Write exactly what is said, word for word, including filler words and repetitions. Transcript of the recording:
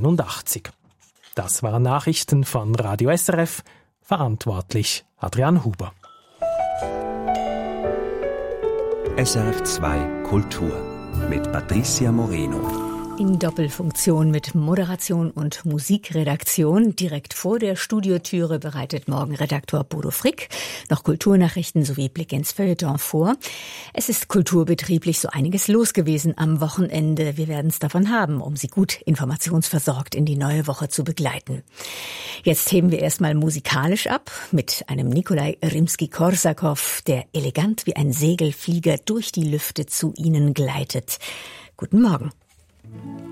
neunzehnhunderteinundachtzig. Das waren Nachrichten von Radio S R F, verantwortlich Adrian Huber. S R F zwei Kultur mit Patricia Moreno. In Doppelfunktion mit Moderation und Musikredaktion. Direkt vor der Studiotüre bereitet Morgenredaktor Bodo Frick noch Kulturnachrichten sowie Blick ins Feuilleton vor. Es ist kulturbetrieblich so einiges los gewesen am Wochenende. Wir werden es davon haben, um Sie gut informationsversorgt in die neue Woche zu begleiten. Jetzt heben wir erstmal musikalisch ab mit einem Nikolai Rimski-Korsakow, der elegant wie ein Segelflieger durch die Lüfte zu Ihnen gleitet. Guten Morgen.